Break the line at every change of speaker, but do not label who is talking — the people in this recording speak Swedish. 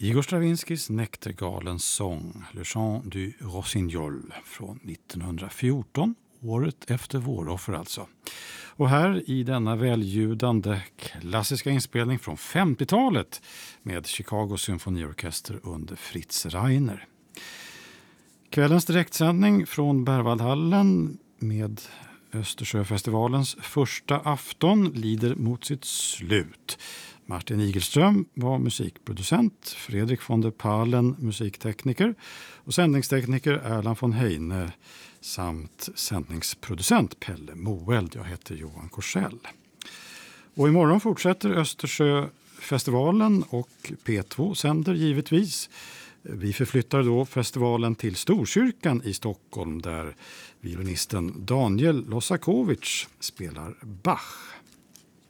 Igor Stravinskys Näktergalens sång Le Chant du Rossignol från 1914, året efter våroffer alltså. Och här i denna väljudande klassiska inspelning från 50-talet med Chicago symfoniorkester under Fritz Reiner. Kvällens direktsändning från Berwaldhallen med Östersjöfestivalens första afton lider mot sitt slut. Martin Igelström var musikproducent, Fredrik von der Palen musiktekniker och sändningstekniker Erland von Heine samt sändningsproducent Pelle Moeld. Jag heter Johan Korsell. Och imorgon fortsätter Östersjöfestivalen och P2 sänder givetvis. Vi förflyttar då festivalen till Storkyrkan i Stockholm där violinisten Daniel Losakovic spelar Bach.